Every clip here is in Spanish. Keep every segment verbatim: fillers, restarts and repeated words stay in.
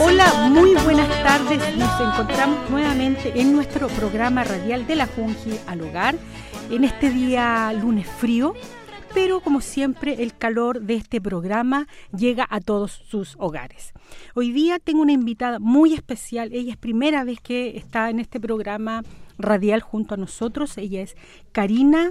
Hola, muy buenas tardes. Nos encontramos nuevamente en nuestro programa radial de la Junji al Hogar, en este día lunes frío, pero como siempre el calor de este programa llega a todos sus hogares. Hoy día tengo una invitada muy especial. Ella es primera vez que está en este programa radial junto a nosotros. Ella es Karina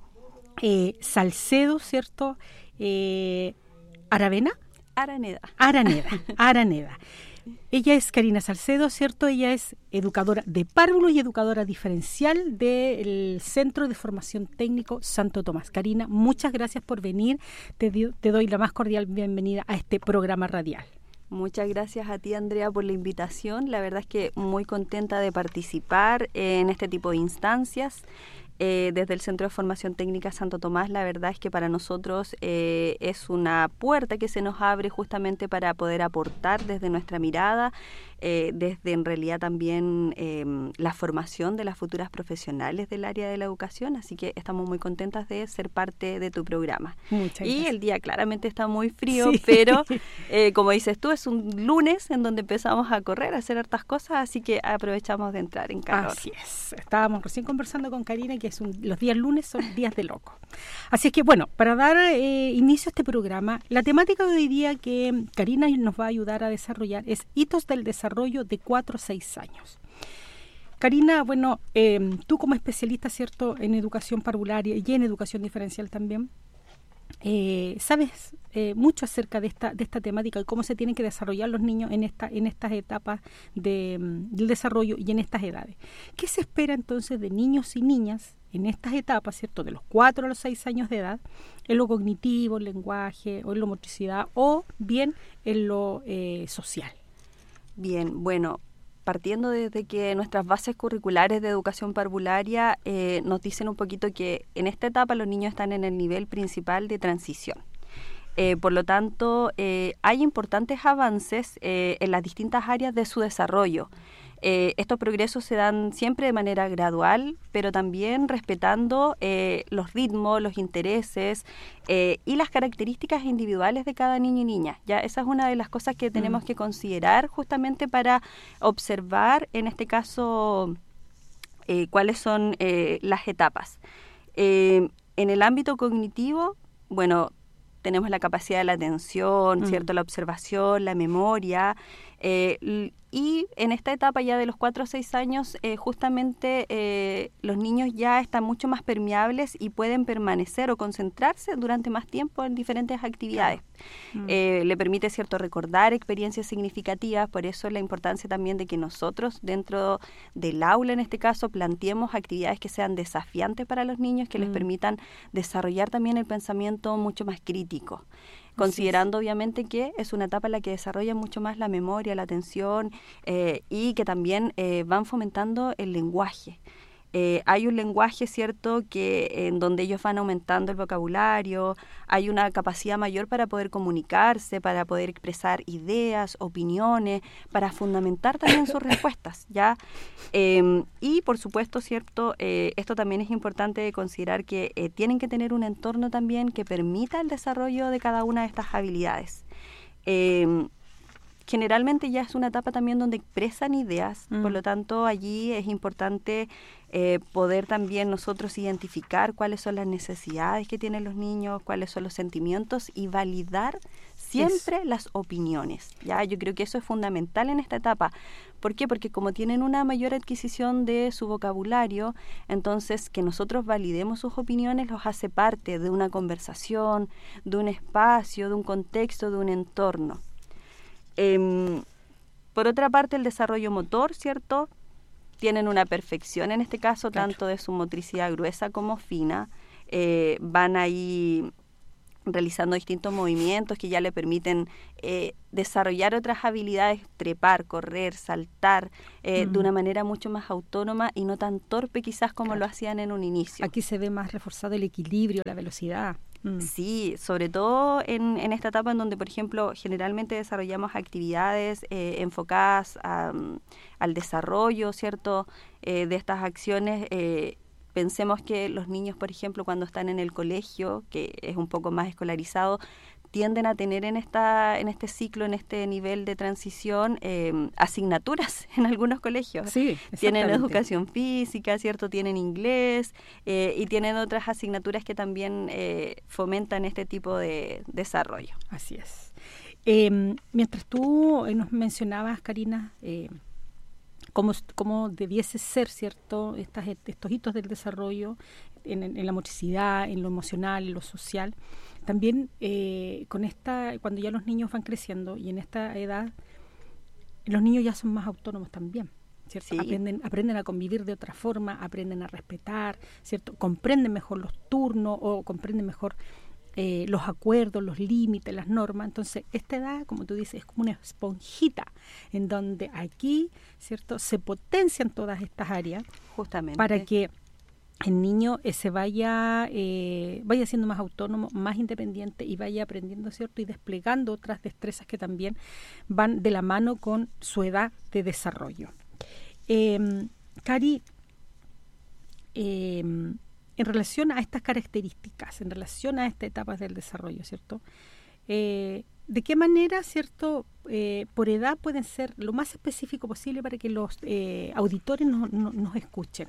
eh, Salcedo, ¿cierto? Eh, ¿Aravena? Araneda. Araneda, Araneda. Ella es Karina Salcedo, ¿cierto? Ella es educadora de párvulos y educadora diferencial del Centro de Formación Técnico Santo Tomás. Karina, muchas gracias por venir. Te, di- te doy la más cordial bienvenida a este programa radial. Muchas gracias a ti, Andrea, por la invitación. La verdad es que muy contenta de participar en este tipo de instancias. Eh, desde el Centro de Formación Técnica Santo Tomás, la verdad es que para nosotros eh, es una puerta que se nos abre justamente para poder aportar desde nuestra mirada, eh, desde en realidad también eh, la formación de las futuras profesionales del área de la educación, así que estamos muy contentas de ser parte de tu programa. Muchas y gracias. El día claramente está muy frío, Sí. pero eh, como dices tú, es un lunes en donde empezamos a correr, a hacer hartas cosas, así que aprovechamos de entrar en calor. Así es. Estábamos recién conversando con Karina que es un, los días lunes son días de loco. Así es que, bueno, para dar eh, inicio a este programa, la temática de hoy día que Karina nos va a ayudar a desarrollar es hitos del desarrollo de cuatro a seis años. Karina, bueno, eh, tú como especialista, ¿cierto?, en educación parvularia y en educación diferencial también, Eh, sabes eh, mucho acerca de esta de esta temática y cómo se tienen que desarrollar los niños en esta en estas etapas de, del desarrollo y en estas edades. ¿Qué se espera entonces de niños y niñas en estas etapas, cierto, de los cuatro a los seis años de edad, en lo cognitivo, el lenguaje, o en la motricidad, o bien en lo eh, social? Bien, bueno, partiendo desde que nuestras bases curriculares de educación parvularia eh, nos dicen un poquito que en esta etapa los niños están en el nivel principal de transición. Eh, por lo tanto, eh, hay importantes avances eh, en las distintas áreas de su desarrollo. Eh, estos progresos se dan siempre de manera gradual, pero también respetando eh, los ritmos, los intereses eh, y las características individuales de cada niño y niña. Ya esa es una de las cosas que tenemos mm. que considerar justamente para observar, en este caso, eh, cuáles son eh, las etapas. Eh, en el ámbito cognitivo, bueno, tenemos la capacidad de la atención, mm. ¿cierto? La observación, la memoria. Eh, y en esta etapa ya de los cuatro a seis años, eh, justamente eh, los niños ya están mucho más permeables y pueden permanecer o concentrarse durante más tiempo en diferentes actividades. Claro. Mm. Eh, le permite, ¿cierto?, recordar experiencias significativas, por eso la importancia también de que nosotros dentro del aula, en este caso, planteemos actividades que sean desafiantes para los niños, que mm. les permitan desarrollar también el pensamiento mucho más crítico. Considerando obviamente que es una etapa en la que desarrollan mucho más la memoria, la atención eh, y que también eh, van fomentando el lenguaje. Eh, hay un lenguaje, ¿cierto?, que en donde ellos van aumentando el vocabulario, hay una capacidad mayor para poder comunicarse, para poder expresar ideas, opiniones, para fundamentar también sus respuestas, ¿ya? Eh, y, por supuesto, ¿cierto?, eh, esto también es importante de considerar que eh, tienen que tener un entorno también que permita el desarrollo de cada una de estas habilidades. Eh, Generalmente ya es una etapa también donde expresan ideas, mm. por lo tanto allí es importante eh, poder también nosotros identificar cuáles son las necesidades que tienen los niños, cuáles son los sentimientos y validar siempre es. las opiniones. Ya, yo creo que eso es fundamental en esta etapa. ¿Por qué? Porque como tienen una mayor adquisición de su vocabulario, entonces que nosotros validemos sus opiniones los hace parte de una conversación, de un espacio, de un contexto, de un entorno. Eh, por otra parte, el desarrollo motor, ¿cierto? Tienen una perfección en este caso, claro. tanto de su motricidad gruesa como fina. Eh, van ahí realizando distintos movimientos que ya le permiten eh, desarrollar otras habilidades, trepar, correr, saltar, eh, mm. de una manera mucho más autónoma y no tan torpe quizás como claro. lo hacían en un inicio. Aquí se ve más reforzado el equilibrio, la velocidad. Mm. Sí, sobre todo en, en esta etapa en donde, por ejemplo, generalmente desarrollamos actividades eh, enfocadas a, um, al desarrollo, ¿cierto?, eh, de estas acciones. Eh, pensemos que los niños, por ejemplo, cuando están en el colegio, que es un poco más escolarizado, tienden a tener en esta en este ciclo, en este nivel de transición, eh, asignaturas en algunos colegios. Sí, tienen educación física, ¿cierto? Tienen inglés eh, y tienen otras asignaturas que también eh, fomentan este tipo de desarrollo. Así es. Eh, mientras tú nos mencionabas, Karina, eh, cómo, cómo debiese ser, ¿cierto?, Estas, estos hitos del desarrollo en, en la motricidad, en lo emocional, en lo social. También eh, con esta, cuando ya los niños van creciendo y en esta edad, los niños ya son más autónomos también, ¿cierto? Sí. Aprenden, aprenden a convivir de otra forma, aprenden a respetar, ¿cierto? Comprenden mejor los turnos o comprenden mejor eh, los acuerdos, los límites, las normas. Entonces, esta edad, como tú dices, es como una esponjita en donde aquí, ¿cierto?, se potencian todas estas áreas. Justamente. Para que el niño eh, se vaya eh, vaya siendo más autónomo, más independiente y vaya aprendiendo, ¿cierto?, y desplegando otras destrezas que también van de la mano con su edad de desarrollo. Eh, Cari, eh, en relación a estas características, en relación a estas etapas del desarrollo, ¿cierto?, eh, ¿de qué manera, cierto, eh, por edad pueden ser lo más específico posible para que los eh, auditores no, no, nos escuchen?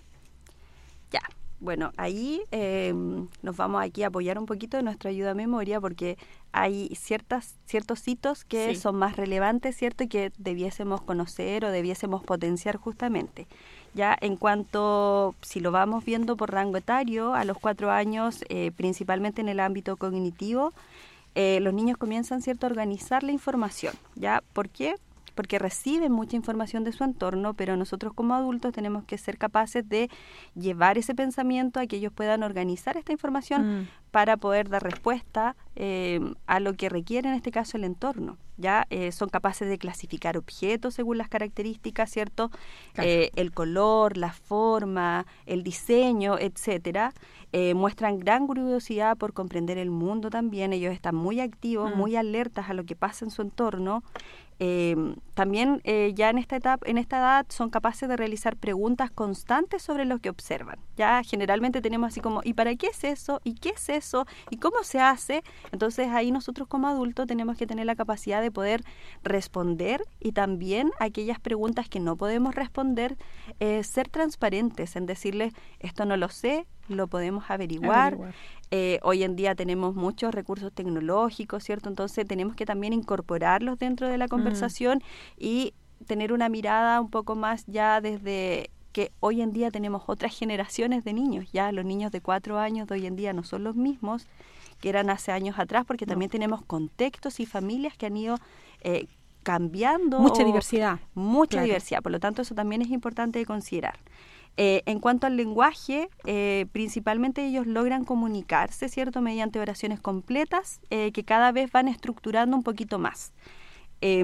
Ya, bueno, ahí eh, nos vamos aquí a apoyar un poquito de nuestra ayuda a memoria porque hay ciertas ciertos hitos que sí. son más relevantes, ¿cierto? Y que debiésemos conocer o debiésemos potenciar justamente. Ya en cuanto, si lo vamos viendo por rango etario, a los cuatro años, eh, principalmente en el ámbito cognitivo, eh, los niños comienzan, ¿cierto?, a organizar la información. ¿Ya? ¿Por qué? Porque reciben mucha información de su entorno, pero nosotros como adultos tenemos que ser capaces de llevar ese pensamiento a que ellos puedan organizar esta información mm. para poder dar respuesta eh, a lo que requiere en este caso el entorno. Ya eh, son capaces de clasificar objetos según las características, ¿cierto? Claro. Eh, el color, la forma, el diseño, etcétera. Eh, muestran gran curiosidad por comprender el mundo también. Ellos están muy activos, mm. muy alertas a lo que pasa en su entorno. Eh, también eh, ya en esta etapa, en esta edad son capaces de realizar preguntas constantes sobre lo que observan. Ya generalmente tenemos así como, ¿y para qué es eso? ¿Y qué es eso? ¿Y cómo se hace? Entonces ahí nosotros como adultos tenemos que tener la capacidad de poder responder y también aquellas preguntas que no podemos responder, eh, ser transparentes en decirles, esto no lo sé, lo podemos averiguar. averiguar. Eh, hoy en día tenemos muchos recursos tecnológicos, ¿cierto? Entonces tenemos que también incorporarlos dentro de la conversación mm. y tener una mirada un poco más ya desde que hoy en día tenemos otras generaciones de niños. Ya los niños de cuatro años de hoy en día no son los mismos que eran hace años atrás, porque no. también tenemos contextos y familias que han ido eh, cambiando. Mucha diversidad. Mucha claro. diversidad, por lo tanto eso también es importante de considerar. Eh, en cuanto al lenguaje, eh, principalmente ellos logran comunicarse, ¿cierto?, mediante oraciones completas eh, que cada vez van estructurando un poquito más. Eh,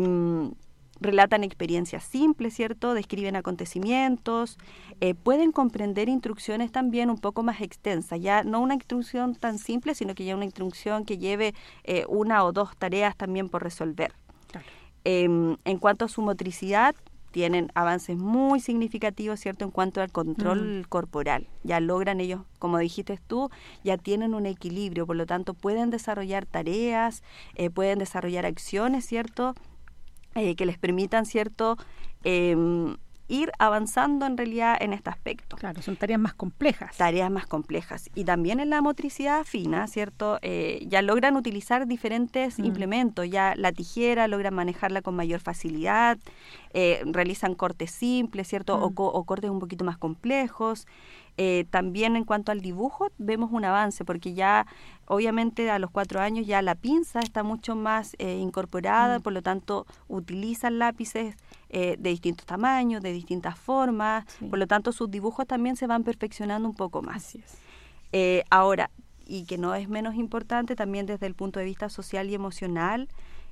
relatan experiencias simples, ¿cierto?, describen acontecimientos, eh, pueden comprender instrucciones también un poco más extensas, ya no una instrucción tan simple, sino que ya una instrucción que lleve eh, una o dos tareas también por resolver. Claro. Eh, en cuanto a su motricidad, tienen avances muy significativos, ¿cierto?, en cuanto al control mm. corporal. Ya logran ellos, como dijiste tú, ya tienen un equilibrio, por lo tanto pueden desarrollar tareas, eh, pueden desarrollar acciones, ¿cierto?, eh, que les permitan, ¿cierto?, eh, ir avanzando en realidad en este aspecto. Claro, son tareas más complejas. Tareas más complejas. Y también en la motricidad fina, ¿cierto? Eh, ya logran utilizar diferentes mm. implementos. Ya la tijera logran manejarla con mayor facilidad, eh, realizan cortes simples, ¿cierto? Mm. O, co- o cortes un poquito más complejos. Eh, también en cuanto al dibujo vemos un avance porque ya obviamente a los cuatro años ya la pinza está mucho más eh, incorporada, mm. por lo tanto utilizan lápices eh, de distintos tamaños, de distintas formas, sí. por lo tanto sus dibujos también se van perfeccionando un poco más. Así es. Eh, ahora, y que no es menos importante también desde el punto de vista social y emocional,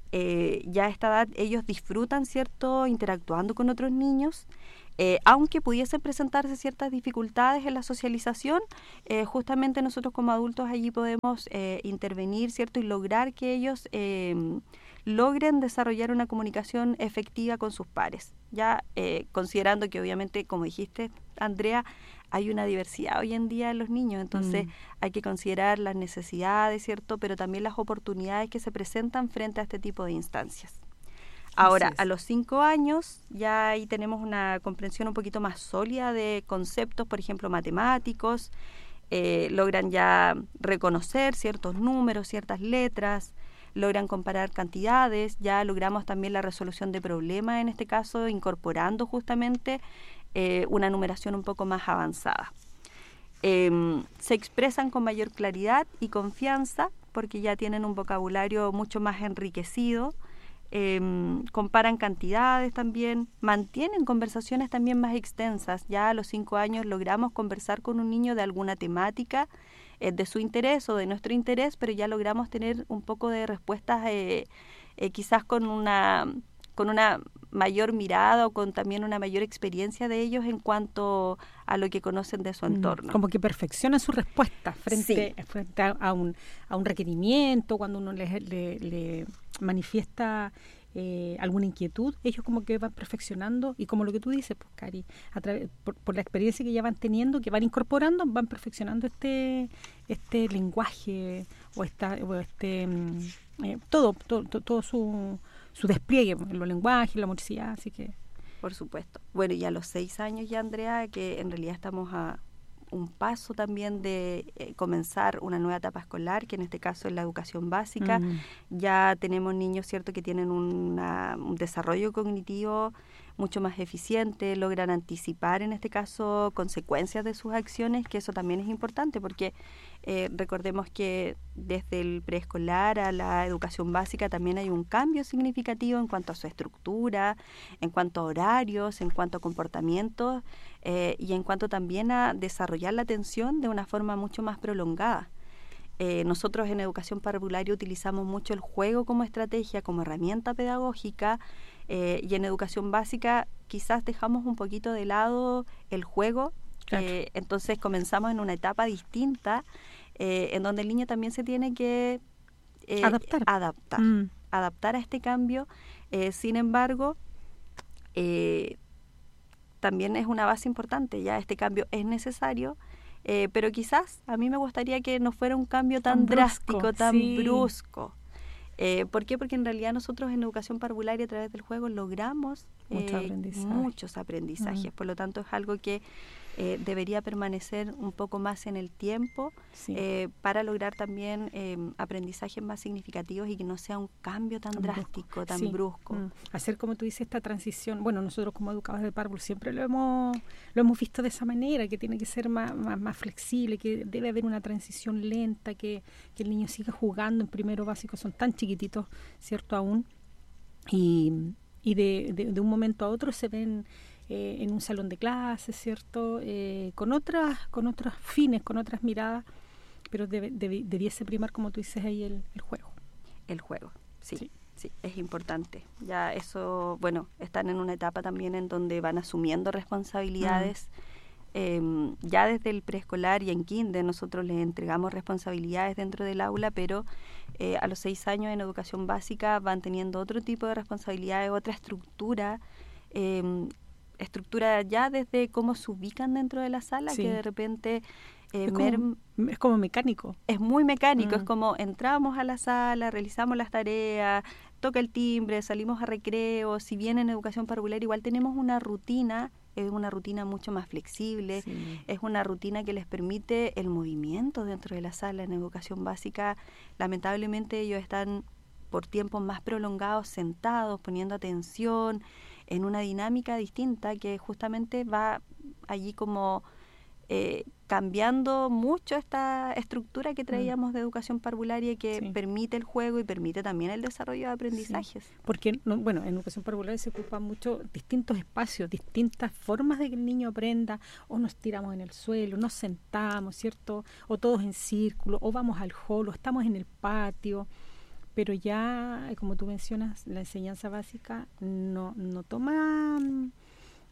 eh, ya a esta edad ellos disfrutan, ¿cierto?, interactuando con otros niños. Eh, aunque pudiesen presentarse ciertas dificultades en la socialización, eh, justamente nosotros como adultos allí podemos eh, intervenir, ¿cierto?, y lograr que ellos eh, logren desarrollar una comunicación efectiva con sus pares. Ya eh, considerando que obviamente, como dijiste, Andrea, hay una diversidad hoy en día en los niños, entonces mm. hay que considerar las necesidades, ¿cierto? Pero también las oportunidades que se presentan frente a este tipo de instancias. Ahora, a los cinco años ya ahí tenemos una comprensión un poquito más sólida de conceptos, por ejemplo, matemáticos, eh, logran ya reconocer ciertos números, ciertas letras, logran comparar cantidades, ya logramos también la resolución de problemas, en este caso incorporando justamente eh, una numeración un poco más avanzada. Eh, se expresan con mayor claridad y confianza porque ya tienen un vocabulario mucho más enriquecido. Eh, comparan cantidades también, mantienen conversaciones también más extensas. Ya a los cinco años logramos conversar con un niño de alguna temática, eh, de su interés o de nuestro interés, pero ya logramos tener un poco de respuestas eh, eh, quizás con una, con una mayor mirada o con también una mayor experiencia de ellos en cuanto a lo que conocen de su entorno. Como que perfecciona su respuesta frente, sí. frente a, a, un, a un requerimiento, cuando uno le, le, le manifiesta eh, alguna inquietud, ellos como que van perfeccionando y como lo que tú dices, pues Cari, a través, por, por la experiencia que ya van teniendo, que van incorporando, van perfeccionando este este lenguaje o, esta, o este eh, todo, todo, todo, todo su su despliegue en los lenguajes, la motricidad, así que... Por supuesto. Bueno, y a los seis años ya, Andrea, que en realidad estamos a un paso también de eh, comenzar una nueva etapa escolar, que en este caso es la educación básica. Mm. Ya tenemos niños, ¿cierto?, que tienen una, un desarrollo cognitivo mucho más eficiente, logran anticipar, en este caso, consecuencias de sus acciones, que eso también es importante, porque eh, recordemos que desde el preescolar a la educación básica también hay un cambio significativo en cuanto a su estructura, en cuanto a horarios, en cuanto a comportamientos eh, y en cuanto también a desarrollar la atención de una forma mucho más prolongada. Eh, nosotros en educación parvularia utilizamos mucho el juego como estrategia, como herramienta pedagógica, eh, y en educación básica quizás dejamos un poquito de lado el juego, claro. eh, entonces comenzamos en una etapa distinta, eh, en donde el niño también se tiene que eh, adaptar, adaptar, mm. adaptar a este cambio, eh, sin embargo, eh, también es una base importante, ya este cambio es necesario. Eh, pero quizás a mí me gustaría que no fuera un cambio tan, tan drástico, brusco, tan sí. brusco. Eh, ¿Por qué? Porque en realidad nosotros en educación parvularia a través del juego logramos Mucho eh, aprendizaje. muchos aprendizajes. Mm. Por lo tanto, es algo que eh, debería permanecer un poco más en el tiempo sí. eh, para lograr también eh, aprendizajes más significativos y que no sea un cambio tan, tan drástico, brusco. tan sí. brusco. Mm. Hacer, como tú dices, esta transición. Bueno, nosotros como educadores de párvulo siempre lo hemos lo hemos visto de esa manera, que tiene que ser más, más, más flexible, que debe haber una transición lenta, que, que el niño siga jugando en primero básico, son tan chiquititos, ¿cierto? Aún. Y, y de, de, de un momento a otro se ven eh, en un salón de clases, ¿cierto? Eh, con otras con otros fines, con otras miradas, pero debe, debe, debiese primar, como tú dices ahí, el, el juego. El juego, sí. sí. Sí, es importante. Ya eso, bueno, están en una etapa también en donde van asumiendo responsabilidades. Mm. Eh, ya desde el preescolar y en kinder nosotros les entregamos responsabilidades dentro del aula, pero eh, a los seis años en educación básica van teniendo otro tipo de responsabilidades, otra estructura, eh, estructura ya desde cómo se ubican dentro de la sala, sí. que de repente... Eh, es, como, es como mecánico. Es muy mecánico, mm. es como entramos a la sala, realizamos las tareas, toca el timbre, salimos a recreo. Si bien en educación parvularia igual tenemos una rutina, es una rutina mucho más flexible, sí. es una rutina que les permite el movimiento dentro de la sala. En educación básica, lamentablemente ellos están por tiempos más prolongados sentados, poniendo atención, en una dinámica distinta que justamente va allí como... Eh, cambiando mucho esta estructura que traíamos mm. de educación parvularia que sí. permite el juego y permite también el desarrollo de aprendizajes. Sí. Porque, no, bueno, en educación parvularia se ocupan mucho distintos espacios, distintas formas de que el niño aprenda, o nos tiramos en el suelo, nos sentamos, ¿cierto? O todos en círculo, o vamos al hall, o estamos en el patio. Pero ya, como tú mencionas, la enseñanza básica no, no toma...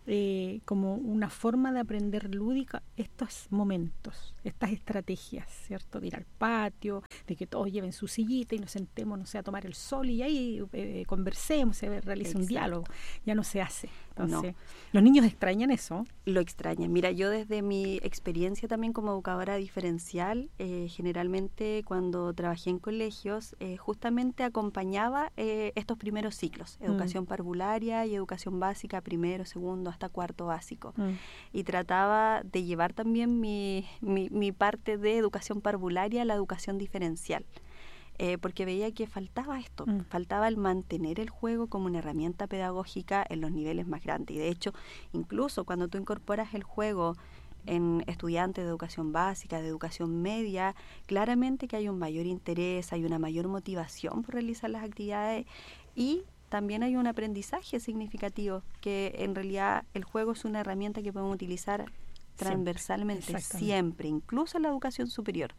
eh, como una forma de aprender lúdica estos momentos, estas estrategias, ¿cierto? De ir al patio, de que todos lleven su sillita y nos sentemos, no sé, a tomar el sol y ahí eh, conversemos, se realice Exacto. un diálogo. Ya no se hace. Entonces, no. Los niños extrañan eso. Lo extrañan. Mira, yo desde mi experiencia también como educadora diferencial, eh, generalmente cuando trabajé en colegios, eh, justamente acompañaba eh, estos primeros ciclos, educación mm. parvularia y educación básica, primero, segundo, hasta cuarto básico. Mm. Y trataba de llevar también mi, mi, mi parte de educación parvularia a la educación diferencial. Eh, porque veía que faltaba esto, mm. faltaba el mantener el juego como una herramienta pedagógica en los niveles más grandes. Y de hecho, incluso cuando tú incorporas el juego en estudiantes de educación básica, de educación media, claramente que hay un mayor interés, hay una mayor motivación por realizar las actividades y también hay un aprendizaje significativo, que en realidad el juego es una herramienta que podemos utilizar transversalmente siempre, siempre incluso en la educación superior.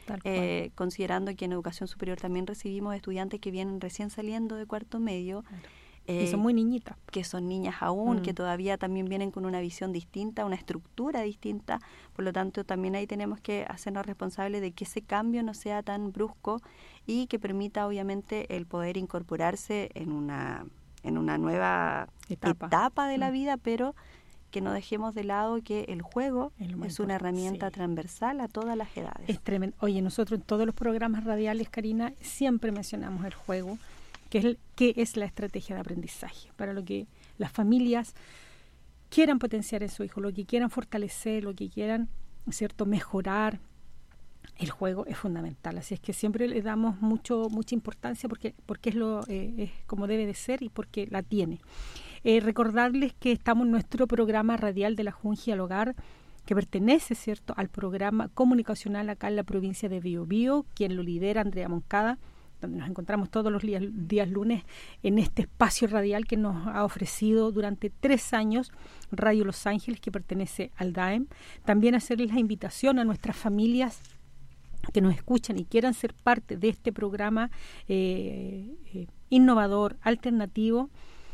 Eh, considerando que en educación superior también recibimos estudiantes que vienen recién saliendo de cuarto medio. Claro. Eh, y son muy niñitas. Que son niñas aún, mm. que todavía también vienen con una visión distinta, una estructura distinta. Por lo tanto, también ahí tenemos que hacernos responsables de que ese cambio no sea tan brusco y que permita, obviamente, el poder incorporarse en una, en una nueva etapa, etapa de mm. la vida, pero que no dejemos de lado que el juego es una herramienta sí. transversal a todas las edades. Es tremendo. Oye, nosotros en todos los programas radiales, Karina, siempre mencionamos el juego, que es, el, que es la estrategia de aprendizaje, para lo que las familias quieran potenciar en su hijo, lo que quieran fortalecer, lo que quieran, ¿cierto?, mejorar. El juego es fundamental, así es que siempre le damos mucho mucha importancia porque porque es lo eh, es como debe de ser y porque la tiene. Eh, recordarles que estamos en nuestro programa radial de la Junji al Hogar, que pertenece, ¿cierto?, al programa comunicacional acá en la provincia de Biobío, quien lo lidera Andrea Moncada, donde nos encontramos todos los días, días lunes en este espacio radial que nos ha ofrecido durante tres años Radio Los Ángeles, que pertenece al D A E M. También hacerles la invitación a nuestras familias que nos escuchan y quieran ser parte de este programa eh, eh, innovador, alternativo,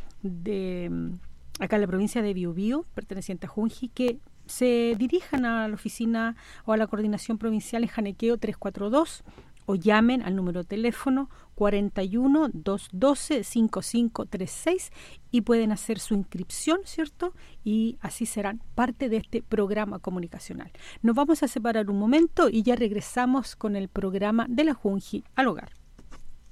de acá en la provincia de Biobío, perteneciente a Junji, que se dirijan a la oficina o a la coordinación provincial en Janequeo tres cuatro dos o llamen al número de teléfono cuarenta y uno, doscientos doce, cincuenta y cinco treinta y seis y pueden hacer su inscripción, ¿cierto? Y así serán parte de este programa comunicacional. Nos vamos a separar un momento y ya regresamos con el programa de la Junji al Hogar.